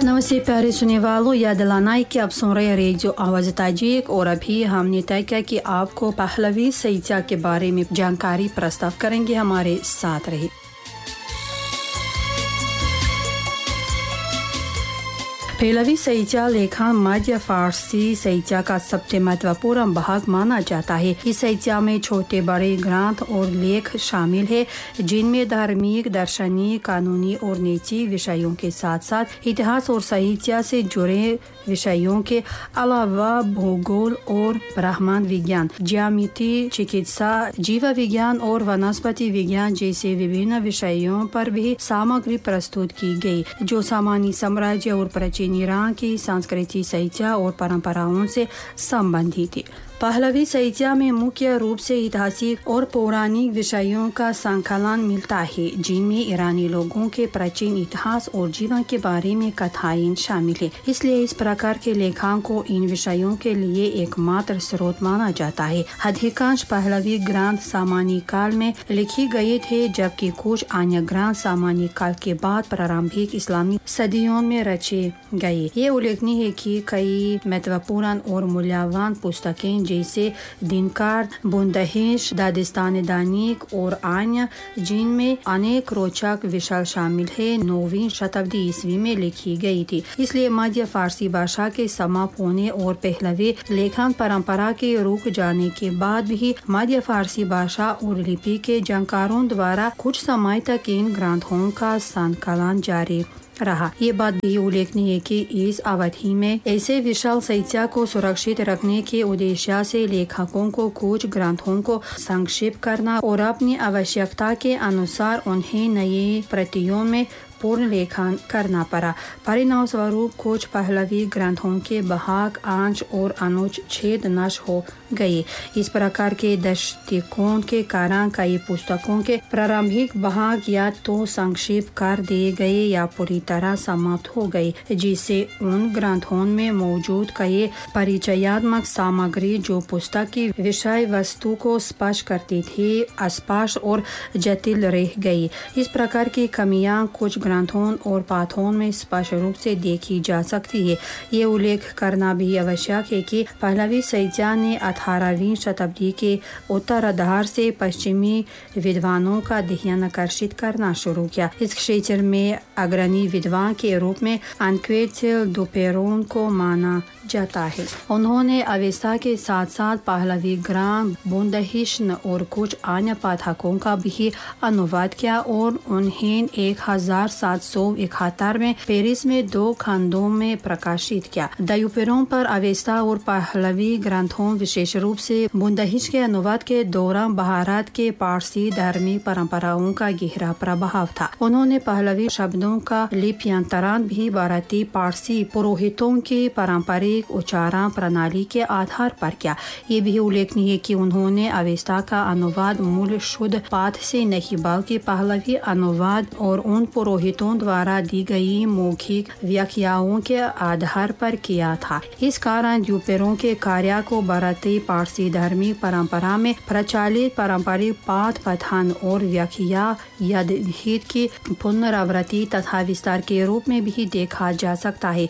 नमस्ते प्यारे सुनने वालों, याद दिलाना है कि आप सुन रहे हैं रेडियो आवाज़ ताजिक और अभी हमने तय किया कि आपको पहलवी सईचा के बारे में जानकारी प्रस्ताव करेंगे। हमारे साथ रहे। पहलवी सईचा लेखन मध्य फारसी सईचा का सबसे महत्वपूर्ण भाग माना जाता है। इस सईचा में छोटे बड़े ग्रंथ और लेख शामिल है, जिनमें धार्मिक, दार्शनिक, कानूनी और निजी विषयों के साथ साथ इतिहास और साहित्य से जुड़े विषयों के अलावा भूगोल और ब्रह्मांड विज्ञान, ज्यामिति, चिकित्सा, जीव विज्ञान और वनस्पति विज्ञान जैसे विभिन्न विषयों पर भी सामग्री प्रस्तुत की गई, जो सामान्य साम्राज्य और प्राचीन ईरान की संस्कृति, साहित्य और परंपराओं से संबंधित है। पहलवी सईचा में मुख्य रूप से ऐतिहासिक और पौराणिक विषयों का संकलन मिलता है, जिनमें ईरानी लोगों के प्राचीन इतिहास और जीवन के बारे में कथाएं शामिल है। इसलिए इस प्रकार के लेखन को इन विषयों के लिए एकमात्र स्रोत माना जाता है। अधिकांश पहलवी ग्रंथ सामान्य काल में लिखे गए थे, जबकि कुछ अन्य ग्रंथ सामान्य काल के बाद प्रारंभिक इस्लामी सदियों में रचे गए। ये उल्लेखनीय है कि कई महत्वपूर्ण और मूल्यवान पुस्तकें जैसे दिनकार, बुंदहिश, दादिस्तान दैनिक और अन्य, जिनमें अनेक रोचक विषय शामिल है, 9वीं शताब्दी ईस्वी में लिखी गई थी। इसलिए मध्य फारसी भाषा के समाप्त होने और पहलवी लेखन परंपरा के रुक जाने के बाद भी मध्य फारसी भाषा और लिपि के जानकारों द्वारा कुछ समय तक इन ग्रंथों का संकलन जारी रहा। ये बात भी उल्लेखनीय है कि इस अवधि में ऐसे विशाल साहित्य को सुरक्षित रखने के उद्देश्य से लेखकों को कुछ ग्रंथों को संक्षिप्त करना और अपनी आवश्यकता के अनुसार उन्हें नई प्रतियों में पूर्ण लेखन करना पड़ा। परिणाम स्वरूप कुछ पहलवी ग्रंथों के भाग, अंश और अनुच्छेद नष्ट हो गए। इस प्रकार के दृष्टिकोण के कारण कई पुस्तकों के प्रारंभिक भाग या तो संक्षिप्त कर दिए गए या पूरी तरह समाप्त हो गए, जिससे उन ग्रंथों में मौजूद कई परिचयात्मक सामग्री जो पुस्तक की विषय वस्तु को स्पष्ट करती थी, अस्पष्ट और जटिल रह गई। इस प्रकार की कमियां कुछ ग्रंथों और पाठों में स्पष्ट रूप से देखी जा सकती है। ये उल्लेख करना भी आवश्यक है कि पहलवी सईचा ने 18वीं शताब्दी के उत्तरार्ध से पश्चिमी विद्वानों का ध्यान आकर्षित करना शुरू किया। इस क्षेत्र में अग्रणी विद्वान के रूप में एंक्वेट्स दुपेरोन को माना जाता है। उन्होंने अवेस्ता के साथ साथ पहलवी ग्रंथ, बुंदहिश और कुछ अन्य पाठकों का भी अनुवाद किया और उन्हें 1771 में पेरिस में 2 खंडों में प्रकाशित किया। दुपेरोन पर अवेस्ता और पहलवी ग्रंथों, विशेष रूप से बुंदहिश के अनुवाद के दौरान भारत के पारसी धार्मिक परंपराओं का गहरा प्रभाव था। उन्होंने पहलवी शब्दों का लिप्यंतरण भी भारतीय पारसी पुरोहितों की पारंपरिक उच्चारण प्रणाली के आधार पर किया। ये भी उल्लेखनीय है कि उन्होंने अवेस्ता का अनुवाद मूल शुद्ध पाठ से नहीं बल्कि पहलवी अनुवाद और उन पुरोहितों द्वारा दी गई मौखिक व्याख्याओं के आधार पर किया था। इस कारण दुपेरोन के कार्य को भारतीय पारसी धार्मिक परंपरा में प्रचलित पारंपरिक पाठ, पठन और व्याख्या यद्धित की पुनरावृत्ति तथा विस्तार के रूप में भी देखा जा सकता है।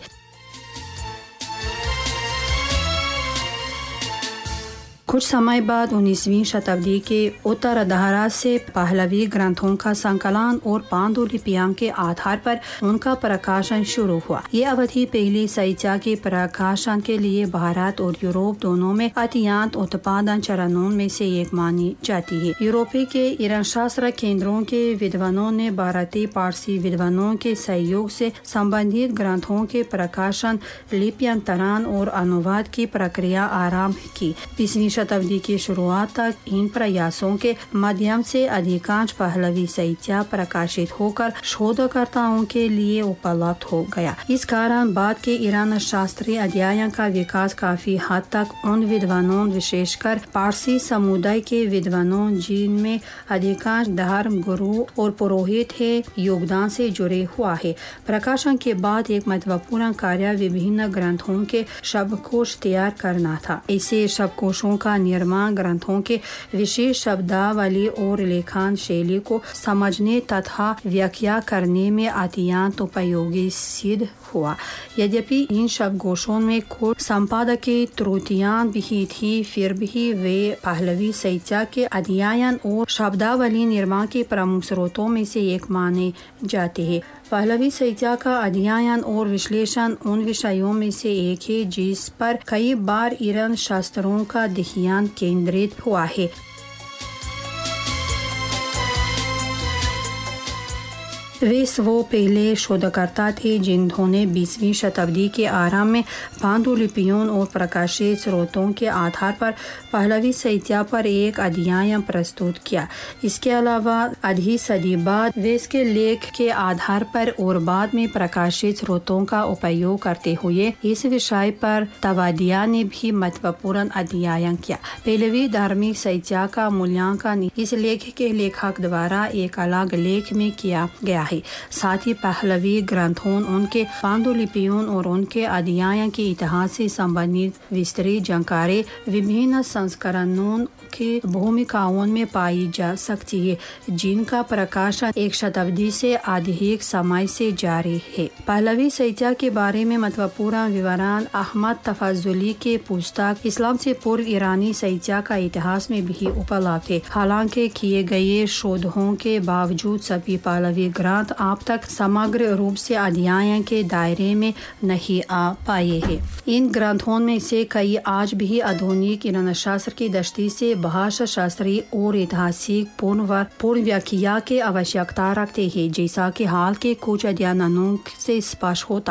कुछ समय बाद 19वीं शताब्दी के उत्तरार्ध से पहलवी ग्रंथों का संकलन और पांडुलिपियों के आधार पर उनका प्रकाशन शुरू हुआ। ये अवधि पहली सईचा के प्रकाशन के लिए भारत और यूरोप दोनों में अत्यंत उत्पादन चरणों में से एक मानी जाती है। यूरोपीय के ईरान शास्त्र केंद्रों के विद्वानों ने भारतीय पारसी विद्वानों के सहयोग से संबंधित ग्रंथों के प्रकाशन, लिप्यंतरण और अनुवाद की प्रक्रिया आरंभ की। 20वीं शताब्दी की शुरुआत तक इन प्रयासों के माध्यम से अधिकांश पहलवी साहित्य प्रकाशित होकर शोधकर्ताओं के लिए उपलब्ध हो गया। इस कारण बाद के ईरान शास्त्रीय अध्ययन का विकास काफी हद तक उन विद्वानों, विशेषकर पारसी समुदाय के विद्वानों, जिनमें अधिकांश धर्म गुरु और पुरोहित है, योगदान से जुड़े हुआ है। प्रकाशन के बाद एक महत्वपूर्ण कार्य विभिन्न ग्रंथों के शब्दकोश तैयार करना था। ऐसे शब्दकोशों का का निर्माण ग्रंथों के विशेष शब्दावली और लेखन शैली को समझने तथा व्याख्या करने में अत्यंत उपयोगी सिद्ध हुआ। यद्यपि इन शब्दकोशों में कुछ संपादकीय त्रुटियां भी थी, फिर भी वे पहलवी साहित्य के अध्ययन और शब्दावली निर्माण के प्रमुख स्रोतों में से एक माने जाते हैं। पहलवी साहित्य का अध्ययन और विश्लेषण उन विषयों में से एक है जिस पर कई बार ईरान शास्त्रों का ध्यान केंद्रित हुआ है। वे वो पहले शोधकर्ता थे जिन्होंने 20वीं शताब्दी के आरंभ में पांडुलिपियों और प्रकाशित स्रोतों के आधार पर पहलवी साहित्य पर एक अध्ययन प्रस्तुत किया। इसके अलावा आधी सदी बाद वे इसके लेख के आधार पर और बाद में प्रकाशित स्रोतों का उपयोग करते हुए इस विषय पर तवादिया ने भी महत्वपूर्ण अध्ययन किया। पहलवी धार्मिक साहित्य का मूल्यांकन इस लेख के लेखक द्वारा एक अलग लेख में किया गया है। साथ ही पहलवी ग्रंथों, उनके पांडुलिपियों और उनके अध्ययन के इतिहास से संबंधित विस्तृत जानकारी विभिन्न संस्करणों की भूमिकाओं में पाई जा सकती है, जिनका प्रकाशन एक शताब्दी से अधिक समय से जारी है। पहलवी साहित्य के बारे में महत्वपूर्ण विवरण अहमद तफाजुली के पुस्तक इस्लाम से पूर्व ईरानी साहित्य का इतिहास में भी उपलब्ध है। हालांकि किए गए शोधों के बावजूद सभी पहलवी ग्रंथ अब तक समग्र रूप से अध्ययन के दायरे में नहीं आ पाए हैं। इन ग्रंथों में से कई आज भी आधुनिक ईरानी शास्त्र की दृष्टि से भाषा शास्त्रीय और ऐतिहासिक पूर्ण व्याख्या की आवश्यकता रखते हैं, जैसा कि हाल के कुछ अध्ययनों से स्पष्ट होता